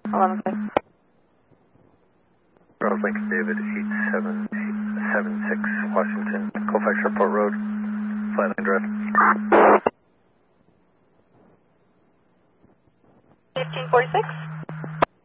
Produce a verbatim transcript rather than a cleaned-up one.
eleven six. Road Lincoln David, eight seven eight seven six, Washington, Colfax Airport Road, Flatline Drive. fifteen forty-six.